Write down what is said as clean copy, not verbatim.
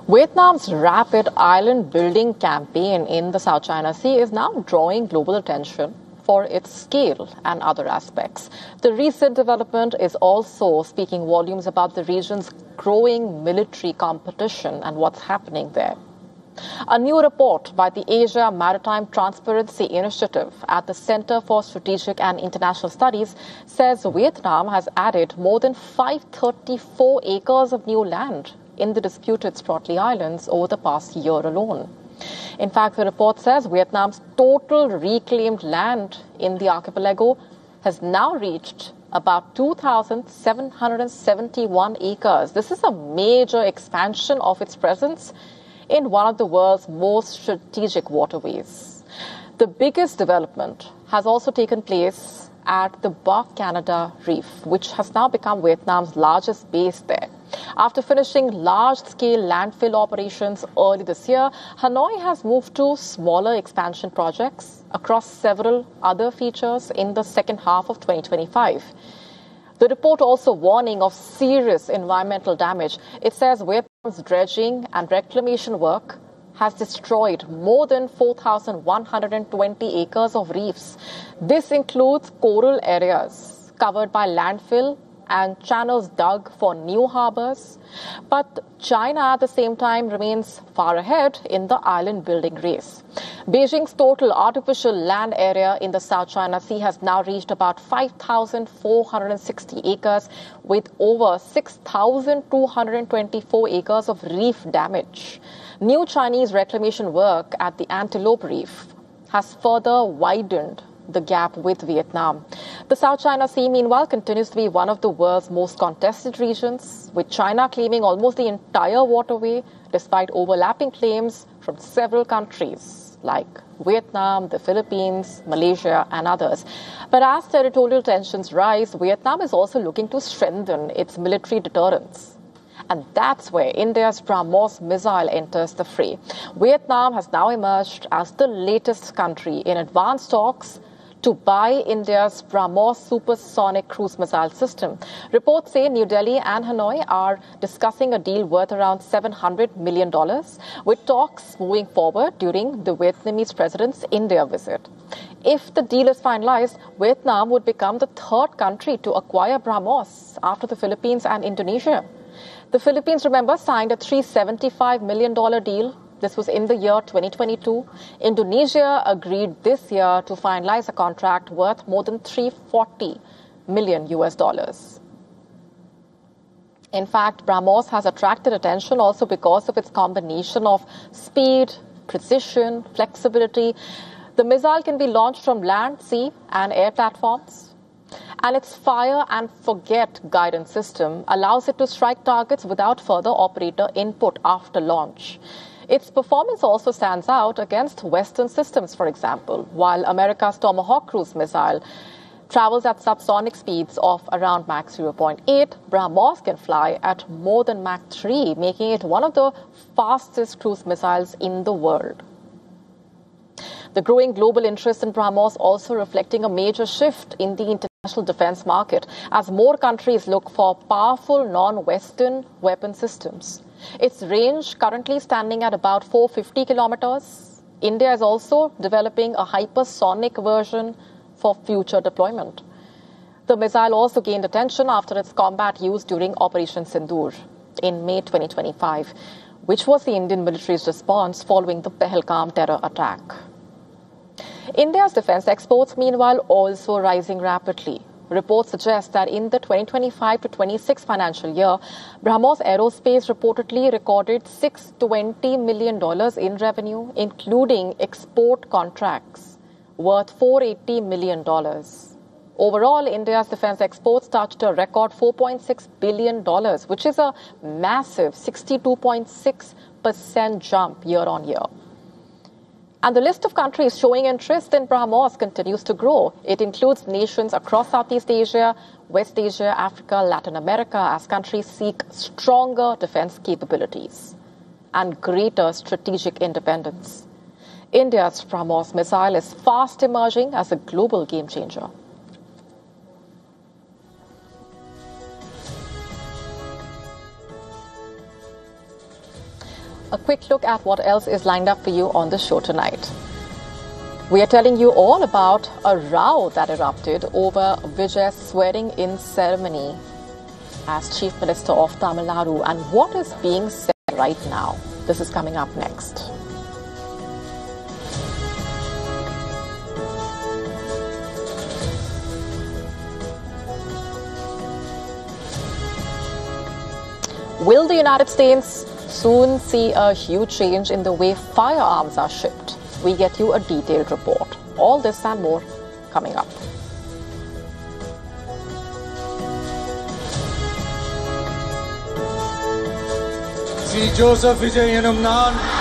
Vietnam's rapid island building campaign in the South China Sea is now drawing global attention for its scale and other aspects. The recent development is also speaking volumes about the region's growing military competition and what's happening there. A new report by the Asia Maritime Transparency Initiative at the Center for Strategic and International Studies says Vietnam has added more than 534 acres of new land in the disputed Spratly Islands over the past year alone. In fact, the report says Vietnam's total reclaimed land in the archipelago has now reached about 2,771 acres. This is a major expansion of its presence in one of the world's most strategic waterways. The biggest development has also taken place at the Bark Canada Reef, which has now become Vietnam's largest base there. After finishing large-scale landfill operations early this year, Hanoi has moved to smaller expansion projects across several other features in the second half of 2025. The report also warning of serious environmental damage. It says Vietnam's dredging and reclamation work has destroyed more than 4,120 acres of reefs. This includes coral areas covered by landfill and channels dug for new harbors. But China at the same time remains far ahead in the island building race. Beijing's total artificial land area in the South China Sea has now reached about 5,460 acres, with over 6,224 acres of reef damage. New Chinese reclamation work at the Antelope Reef has further widened the gap with Vietnam. The South China Sea, meanwhile, continues to be one of the world's most contested regions, with China claiming almost the entire waterway, despite overlapping claims from several countries like Vietnam, the Philippines, Malaysia, and others. But as territorial tensions rise, Vietnam is also looking to strengthen its military deterrence. And that's where India's BrahMos missile enters the fray. Vietnam has now emerged as the latest country in advanced talks to buy India's BrahMos supersonic cruise missile system. Reports say New Delhi and Hanoi are discussing a deal worth around $700 million, with talks moving forward during the Vietnamese president's India visit. If the deal is finalized, Vietnam would become the third country to acquire BrahMos after the Philippines and Indonesia. The Philippines, remember, signed a $375 million deal. This was in the year 2022. Indonesia agreed this year to finalize a contract worth more than $340 million. In fact, BrahMos has attracted attention also because of its combination of speed, precision, flexibility. The missile can be launched from land, sea, and air platforms. And its fire and forget guidance system allows it to strike targets without further operator input after launch. Its performance also stands out against Western systems, for example. While America's Tomahawk cruise missile travels at subsonic speeds of around Mach 0.8, BrahMos can fly at more than Mach 3, making it one of the fastest cruise missiles in the world. The growing global interest in BrahMos also reflecting a major shift in the international defense market as more countries look for powerful non-Western weapon systems. Its range currently standing at about 450 kilometers. India is also developing a hypersonic version for future deployment. The missile also gained attention after its combat use during Operation Sindoor in May 2025, which was the Indian military's response following the Pahalgam terror attack. India's defense exports, meanwhile, also rising rapidly. Reports suggest that in the 2025 to 26 financial year, BrahMos Aerospace reportedly recorded $620 million in revenue, including export contracts worth $480 million. Overall, India's defense exports touched a record $4.6 billion, which is a massive 62.6% jump year on year. And the list of countries showing interest in BrahMos continues to grow. It includes nations across Southeast Asia, West Asia, Africa, Latin America, as countries seek stronger defense capabilities and greater strategic independence. India's BrahMos missile is fast emerging as a global game changer. a quick look at what else is lined up for you on the show tonight. We are telling you all about a row that erupted over Vijay's swearing-in ceremony as Chief Minister of Tamil Nadu and what is being said right now. This is coming up next. Will the United States soon see a huge change in the way firearms are shipped? We get you a detailed report. All this and more coming up. Sri Joseph Vijay Enum Naan